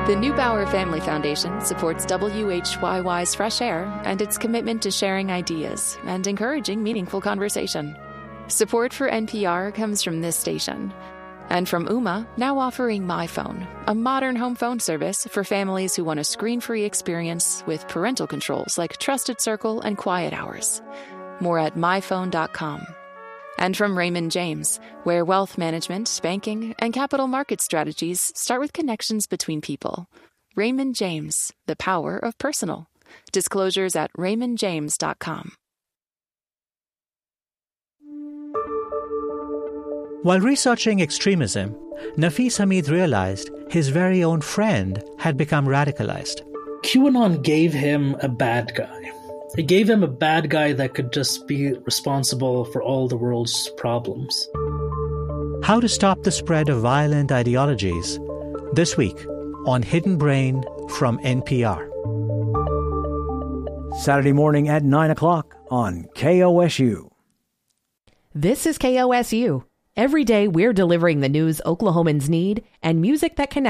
The Neubauer Family Foundation supports WHYY's Fresh Air and its commitment to sharing ideas and encouraging meaningful conversation. Support for NPR comes from this station. And from Ooma, now offering MyPhone, a modern home phone service for families who want a screen-free experience with parental controls like Trusted Circle and Quiet Hours. More at myphone.com. And from Raymond James, where wealth management, banking, and capital market strategies start with connections between people. Raymond James, the power of personal. Disclosures at raymondjames.com. While researching extremism, Nafis Hamid realized his very own friend had become radicalized. QAnon gave him a bad guy. It gave him a bad guy that could just be responsible for all the world's problems. How to stop the spread of violent ideologies, this week on Hidden Brain from NPR. Saturday morning at 9 o'clock on KOSU. This is KOSU. Every day we're delivering the news Oklahomans need and music that connects.